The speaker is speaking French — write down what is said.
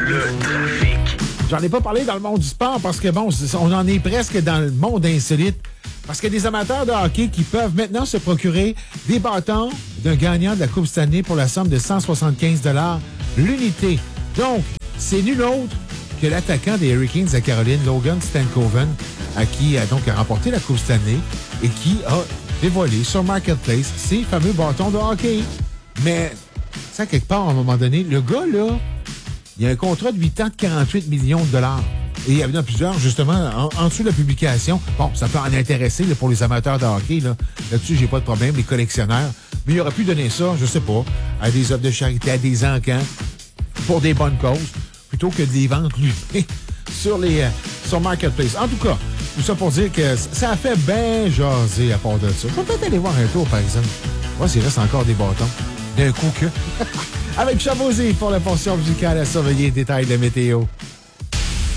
Le trafic. J'en ai pas parlé dans le monde du sport parce que, bon, on en est presque dans le monde insolite. Parce qu'il y a des amateurs de hockey qui peuvent maintenant se procurer des bâtons d'un gagnant de la Coupe Stanley pour la somme de 175 $ l'unité. Donc, c'est nul autre que l'attaquant des Hurricanes de Caroline, Logan Stankoven, qui a remporté la Coupe Stanley et qui a dévoilé sur Marketplace ses fameux bâtons de hockey. Mais, ça, quelque part, à un moment donné, le gars, là, il y a un contrat de 8 ans de 48 millions de $. Et il y en a plusieurs, justement, en dessous de la publication. Bon, ça peut en intéresser là, pour les amateurs de hockey. Là-dessus, j'ai pas de problème, les collectionneurs. Mais il aurait pu donner ça, je sais pas, à des œuvres de charité, à des encans, pour des bonnes causes, plutôt que de les vendre, lui, sur Marketplace. En tout cas, tout ça pour dire que ça a fait bien jaser à part de ça. Je vais peut-être aller voir un tour, par exemple. Voir s'il reste encore des bâtons. D'un coup que... Avec Chavosi pour la portion musicale à surveiller. Détail de météo.